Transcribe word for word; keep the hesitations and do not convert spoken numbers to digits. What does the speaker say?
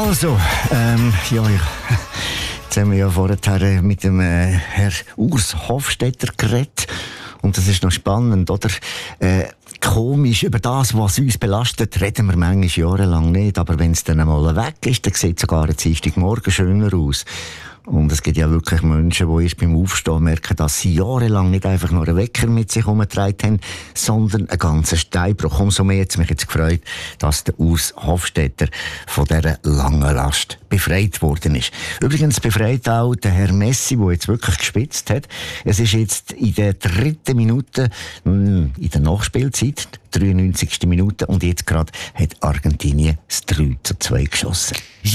Also, ähm, ja, ja. Jetzt haben wir ja vorher mit dem äh, Herr Urs Hofstetter geredet. Und das ist noch spannend, oder? Äh, komisch, über das, was uns belastet, reden wir manchmal jahrelang nicht. Aber wenn es dann einmal weg ist, dann sieht es sogar am Dienstagmorgen schöner aus. Und es gibt ja wirklich Menschen, die erst beim Aufstehen merken, dass sie jahrelang nicht einfach nur einen Wecker mit sich herumgetragen haben, sondern einen ganzen Steinbruch. Umso mehr hat es mich jetzt gefreut, dass der Urs Hofstetter von dieser langen Last befreit worden ist. Übrigens befreit auch der Herr Messi, der jetzt wirklich gespitzt hat. Es ist jetzt in der dritten Minute, in der Nachspielzeit, dreiundneunzigste Minute, und jetzt gerade hat Argentinien das drei zu zwei geschossen.